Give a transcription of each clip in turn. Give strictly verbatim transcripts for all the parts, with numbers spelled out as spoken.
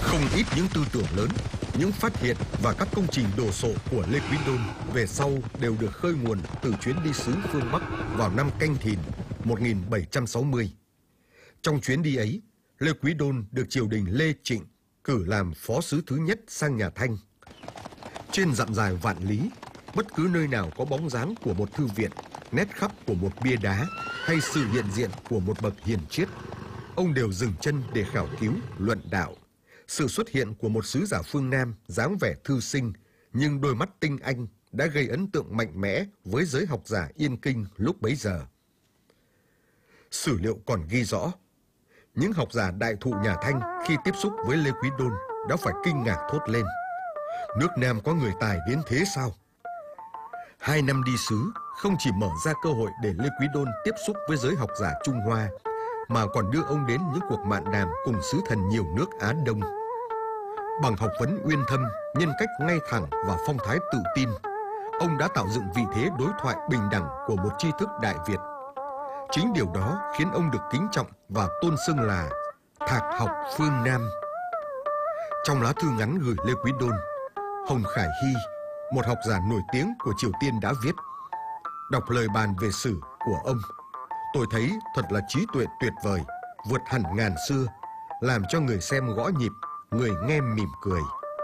Không ít những tư tưởng lớn, những phát hiện và các công trình đồ sộ của Lê Quý Đôn về sau đều được khơi nguồn từ chuyến đi xứ phương Bắc vào năm Canh Thìn một nghìn bảy trăm sáu mươi. Trong chuyến đi ấy, Lê Quý Đôn được triều đình Lê Trịnh cử làm phó sứ thứ nhất sang nhà Thanh. Trên dặm dài vạn lý, bất cứ nơi nào có bóng dáng của một thư viện, nét khắc của một bia đá hay sự hiện diện của một bậc hiền triết, ông đều dừng chân để khảo cứu, luận đạo. Sự xuất hiện của một sứ giả phương Nam dáng vẻ thư sinh nhưng đôi mắt tinh anh đã gây ấn tượng mạnh mẽ với giới học giả Yên Kinh lúc bấy giờ. Sử liệu còn ghi rõ, những học giả đại thụ nhà Thanh khi tiếp xúc với Lê Quý Đôn đã phải kinh ngạc thốt lên: nước Nam có người tài đến thế sao? Hai năm đi xứ không chỉ mở ra cơ hội để Lê Quý Đôn tiếp xúc với giới học giả Trung Hoa, mà còn đưa ông đến những cuộc mạn đàm cùng sứ thần nhiều nước Á Đông. Bằng học vấn uyên thâm, nhân cách ngay thẳng và phong thái tự tin, ông đã tạo dựng vị thế đối thoại bình đẳng của một tri thức Đại Việt. Chính điều đó khiến ông được kính trọng và tôn xưng là Thạc học phương Nam. Trong lá thư ngắn gửi Lê Quý Đôn, Hồng Khải Hy, một học giả nổi tiếng của Triều Tiên đã viết: đọc lời bàn về sử của ông, tôi thấy thật là trí tuệ tuyệt vời, vượt hẳn ngàn xưa, làm cho người xem gõ nhịp, người nghe mỉm cười.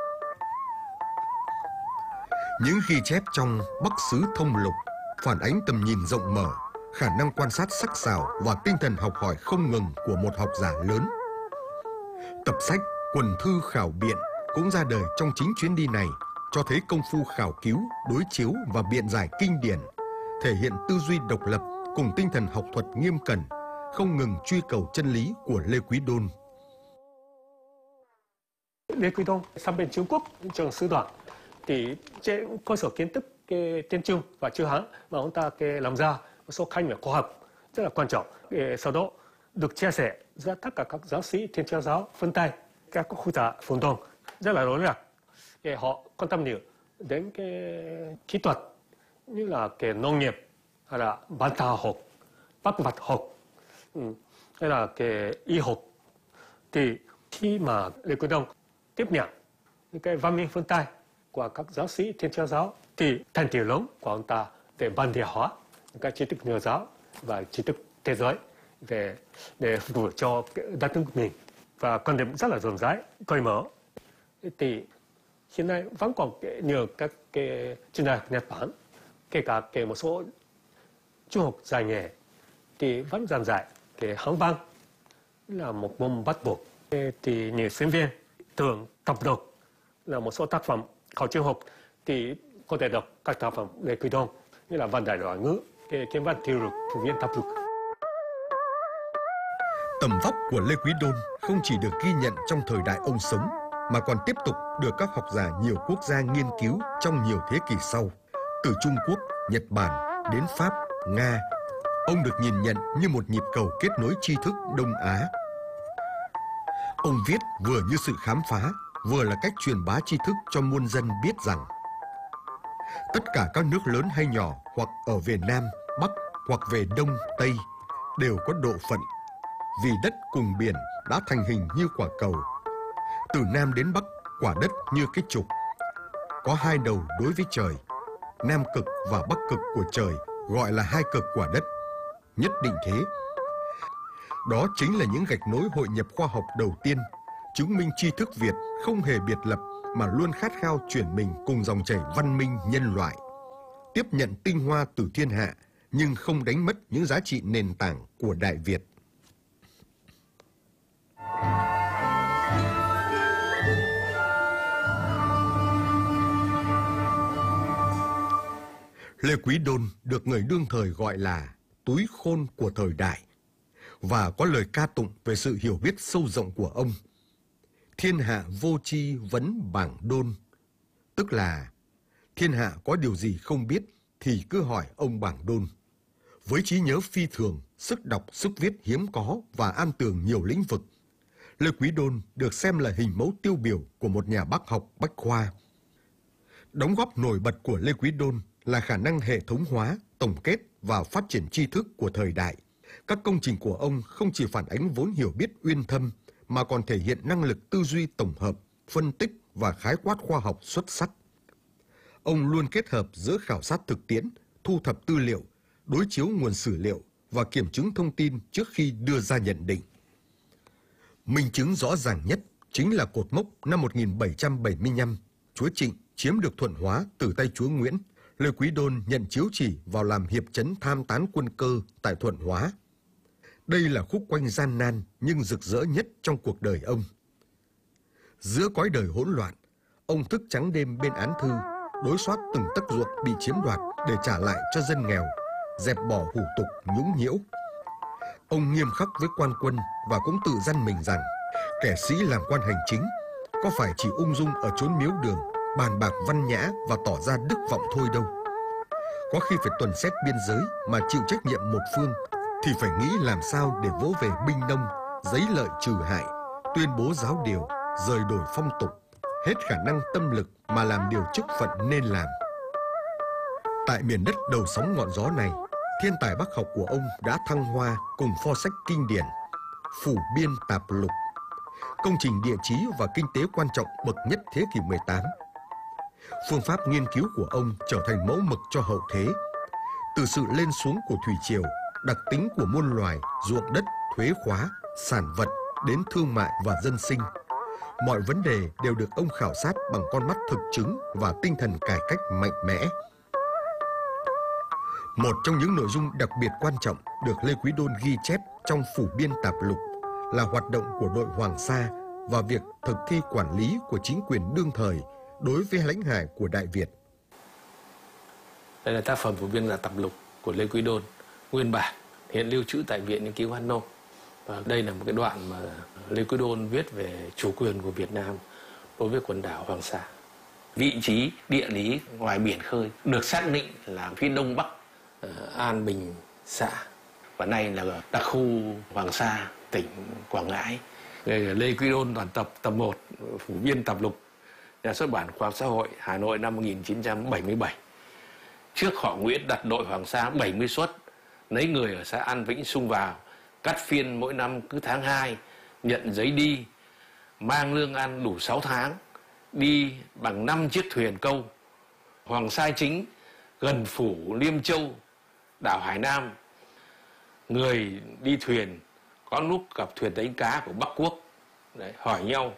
Những ghi chép trong Bắc Sứ Thông Lục phản ánh tầm nhìn rộng mở, khả năng quan sát sắc sảo và tinh thần học hỏi không ngừng của một học giả lớn. Tập sách Quần thư khảo biện cũng ra đời trong chính chuyến đi này, cho thấy công phu khảo cứu, đối chiếu và biện giải kinh điển, thể hiện tư duy độc lập cùng tinh thần học thuật nghiêm cẩn, không ngừng truy cầu chân lý của Lê Quý Đôn. Lê Quý Đôn sang bên Trung Quốc trường sư đoàn thì trên cơ sở kiến thức cái tiếng Trung và chữ Hán mà ông ta cái làm ra một số khái niệm khoa học rất là quan trọng. Sau đó được chia sẻ giữa tất cả các giáo sĩ Thiên Chúa giáo phương Tây, các quốc gia phương Đông rất là nổi bật. Họ quan tâm nhiều đến cái kỹ thuật như là cái nông nghiệp hay là văn thảo học, bác vật học, hay là cái y học. Thì khi mà Lê Quý Đôn tiếp nhận những cái văn minh phương Tây của các giáo sĩ Thiên Chúa giáo thì thành tựu lớn của ông ta về văn địa hóa những cái tri thức Nho giáo và tri thức thế giới về để phục vụ cho đất nước của mình, và quan điểm rất là rộng rãi, cởi mở. Thì hiện nay vẫn còn nhiều các cái chuyên gia Nhật Bản, kể cả cái một số trung học dài nghề thì vẫn giảng dạy cái Hán văn là một môn bắt buộc. Thì nhiều sinh viên thường tập đọc là một số tác phẩm khảo trung học thì có thể đọc các tác phẩm Lê Quý Đôn như là Văn Đại Loại Ngữ, cái Kiếm Văn Tiêu Lục, Phổ Biến Thập Lục. Tầm vóc của Lê Quý Đôn không chỉ được ghi nhận trong thời đại ông sống, mà còn tiếp tục được các học giả nhiều quốc gia nghiên cứu trong nhiều thế kỷ sau. Từ Trung Quốc, Nhật Bản đến Pháp, Nga, ông được nhìn nhận như một nhịp cầu kết nối tri thức Đông Á. Ông viết vừa như sự khám phá, vừa là cách truyền bá tri thức cho muôn dân biết rằng tất cả các nước lớn hay nhỏ, hoặc ở về Nam, Bắc, hoặc về Đông, Tây, đều có độ phận, vì đất cùng biển đã thành hình như quả cầu. Từ Nam đến Bắc, quả đất như cái trục. Có hai đầu đối với trời, Nam cực và Bắc cực của trời gọi là hai cực quả đất. Nhất định thế. Đó chính là những gạch nối hội nhập khoa học đầu tiên, chứng minh tri thức Việt không hề biệt lập mà luôn khát khao chuyển mình cùng dòng chảy văn minh nhân loại, tiếp nhận tinh hoa từ thiên hạ nhưng không đánh mất những giá trị nền tảng của Đại Việt. Lê Quý Đôn được người đương thời gọi là túi khôn của thời đại, và có lời ca tụng về sự hiểu biết sâu rộng của ông. Thiên hạ vô tri vấn bảng Đôn, tức là thiên hạ có điều gì không biết thì cứ hỏi ông Bảng Đôn. Với trí nhớ phi thường, sức đọc, sức viết hiếm có và am tường nhiều lĩnh vực, Lê Quý Đôn được xem là hình mẫu tiêu biểu của một nhà bác học bách khoa. Đóng góp nổi bật của Lê Quý Đôn là khả năng hệ thống hóa, tổng kết và phát triển tri thức của thời đại. Các công trình của ông không chỉ phản ánh vốn hiểu biết uyên thâm, mà còn thể hiện năng lực tư duy tổng hợp, phân tích và khái quát khoa học xuất sắc. Ông luôn kết hợp giữa khảo sát thực tiễn, thu thập tư liệu, đối chiếu nguồn sử liệu và kiểm chứng thông tin trước khi đưa ra nhận định. Minh chứng rõ ràng nhất chính là cột mốc năm một nghìn bảy trăm bảy mươi lăm, chúa Trịnh chiếm được Thuận Hóa từ tay chúa Nguyễn, Lê Quý Đôn nhận chiếu chỉ vào làm hiệp chấn tham tán quân cơ tại Thuận Hóa. Đây là khúc quanh gian nan nhưng rực rỡ nhất trong cuộc đời ông. Giữa cõi đời hỗn loạn, ông thức trắng đêm bên án thư, đối soát từng tấc ruộng bị chiếm đoạt để trả lại cho dân nghèo, dẹp bỏ hủ tục nhũng nhiễu. Ông nghiêm khắc với quan quân và cũng tự răn mình rằng kẻ sĩ làm quan hành chính có phải chỉ ung dung ở chốn miếu đường, bàn bạc văn nhã và tỏ ra đức vọng thôi đâu. Có khi phải tuần xét biên giới mà chịu trách nhiệm một phương thì phải nghĩ làm sao để vỗ về binh nông, giấy lợi trừ hại, tuyên bố giáo điều, rời đổi phong tục, hết khả năng tâm lực mà làm điều chức phận nên làm. Tại miền đất đầu sóng ngọn gió này, thiên tài Bắc học của ông đã thăng hoa cùng pho sách kinh điển Phủ Biên Tạp Lục, công trình địa chí và kinh tế quan trọng bậc nhất thế kỷ mười tám. Phương pháp nghiên cứu của ông trở thành mẫu mực cho hậu thế. Từ sự lên xuống của thủy triều, đặc tính của muôn loài, ruộng đất, thuế khóa, sản vật đến thương mại và dân sinh, mọi vấn đề đều được ông khảo sát bằng con mắt thực chứng và tinh thần cải cách mạnh mẽ. Một trong những nội dung đặc biệt quan trọng được Lê Quý Đôn ghi chép trong Phủ Biên Tạp Lục là hoạt động của đội Hoàng Sa và việc thực thi quản lý của chính quyền đương thời đối với lãnh hải của Đại Việt. Đây là tác phẩm Phủ Biên Tạp Lục của Lê Quý Đôn, nguyên bản hiện lưu trữ tại Viện Nghiên cứu Văn Nông. Và đây là một cái đoạn mà Lê Quý Đôn viết về chủ quyền của Việt Nam đối với quần đảo Hoàng Sa. Vị trí địa lý ngoài biển khơi được xác định là phía đông bắc An Bình xã, và nay là đặc khu Hoàng Sa, tỉnh Quảng Ngãi. Đây là Lê Quý Đôn toàn tập tập một, Phủ Biên Tạp Lục, nhà xuất bản Khoa học Xã hội, Hà Nội năm một nghìn chín trăm bảy mươi bảy. Trước họ Nguyễn đặt đội Hoàng Sa bảy mươi suất, lấy người ở xã An Vĩnh xung vào, cắt phiên mỗi năm cứ tháng hai, nhận giấy đi, mang lương ăn đủ sáu tháng, đi bằng năm chiếc thuyền câu. Hoàng Sa chính gần phủ Liêm Châu, đảo Hải Nam. Người đi thuyền có lúc gặp thuyền đánh cá của Bắc Quốc, đấy, hỏi nhau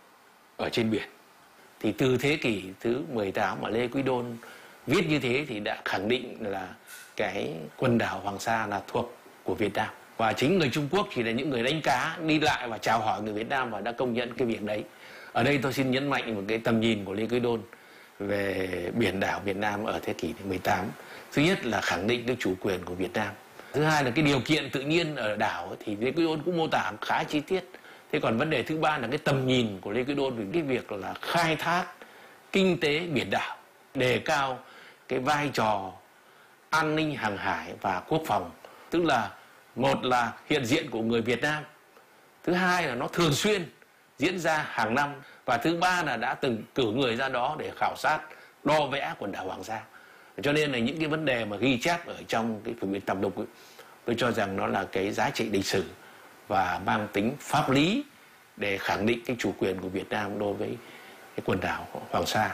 ở trên biển. Thì từ thế kỷ thứ mười tám mà Lê Quý Đôn viết như thế thì đã khẳng định là cái quần đảo Hoàng Sa là thuộc của Việt Nam. Và chính người Trung Quốc chỉ là những người đánh cá đi lại và chào hỏi người Việt Nam và đã công nhận cái việc đấy. Ở đây tôi xin nhấn mạnh một cái tầm nhìn của Lê Quý Đôn về biển đảo Việt Nam ở thế kỷ thứ mười tám. Thứ nhất là khẳng định cái chủ quyền của Việt Nam. Thứ hai là cái điều kiện tự nhiên ở đảo thì Lê Quý Đôn cũng mô tả khá chi tiết. Thế còn vấn đề thứ ba là cái tầm nhìn của Lê Quý Đôn về cái việc là khai thác kinh tế biển đảo, đề cao cái vai trò an ninh hàng hải và quốc phòng. Tức là một là hiện diện của người Việt Nam, thứ hai là nó thường xuyên diễn ra hàng năm, và thứ ba là đã từng cử người ra đó để khảo sát, đo vẽ quần đảo Hoàng Sa. Cho nên là những cái vấn đề mà ghi chép ở trong cái Phủ Biên Tạp Lục ấy, tôi cho rằng nó là cái giá trị lịch sử và mang tính pháp lý để khẳng định cái chủ quyền của Việt Nam đối với cái quần đảo Hoàng Sa.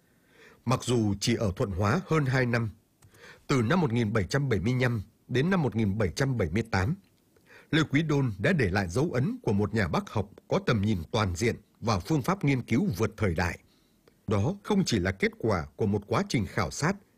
Mặc dù chỉ ở Thuận Hóa hơn hai năm, từ năm một nghìn bảy trăm bảy mươi lăm đến năm một nghìn bảy trăm bảy mươi tám, Lê Quý Đôn đã để lại dấu ấn của một nhà Bắc học có tầm nhìn toàn diện và phương pháp nghiên cứu vượt thời đại. Đó không chỉ là kết quả của một quá trình khảo sát